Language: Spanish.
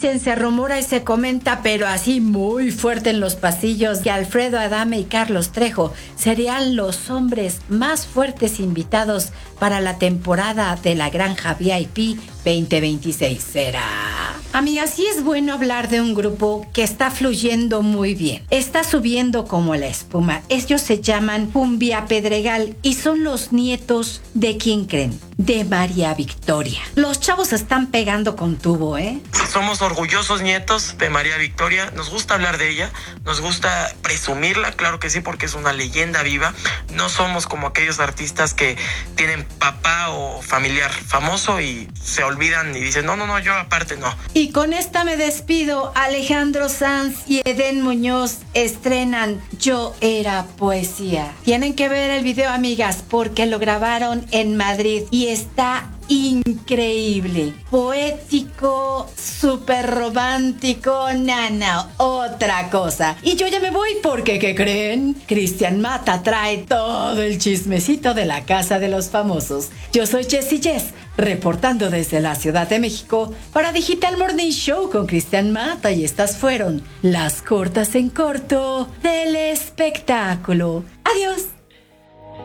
dicen, se rumora y se comenta, pero así muy fuerte en los pasillos, que Alfredo Adame y Carlos Trejo serían los hombres más fuertes invitados para la temporada de la Granja VIP 2026. ¿Será? Amigas, sí es bueno hablar de un grupo que está fluyendo muy bien. Está subiendo como la espuma. Ellos se llaman Cumbia Pedregal y son los nietos de ¿quién creen? De María Victoria. Los chavos están pegando con tubo, ¿eh? Somos orgullosos nietos de María Victoria. Nos gusta hablar de ella, nos gusta presumirla, claro que sí, porque es una leyenda viva. No somos como aquellos artistas que tienen papá o familiar famoso y se olvidan y dicen, no, yo aparte no. Y con esta me despido. Alejandro Sanz y Edén Muñoz estrenan Yo Era Poesía. Tienen que ver el video, amigas, porque lo grabaron en Madrid y está increíble, poético, súper romántico, nana, otra cosa. Y yo ya me voy porque, ¿qué creen? Cristian Mata trae todo el chismecito de la Casa de los Famosos. Yo soy Jessie Jess, reportando desde la Ciudad de México para Digital Morning Show con Cristian Mata, y estas fueron las cortas en corto del espectáculo. Adiós.